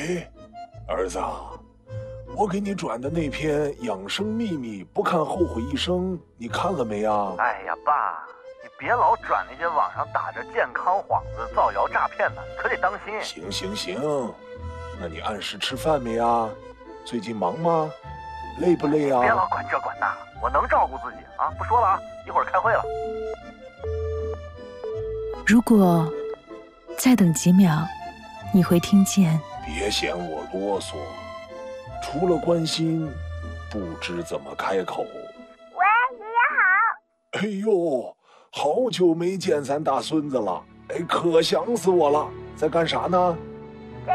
喂，儿子啊，我给你转的那篇养生秘密，不看后悔一生，你看了没啊？ 哎呀，爸，你别老转那些网上打着健康幌子造谣诈骗的，你可得当心。 行，那你按时吃饭没啊？最近忙吗？累不累啊？ 别老管这管那，我能照顾自己啊！不说了啊，一会儿开会了。 如果再等几秒，你会听见。 别嫌我啰嗦，除了关心，不知怎么开口。 喂，爷爷好。 哎呦，好久没见咱大孙子了，可想死我了，在干啥呢？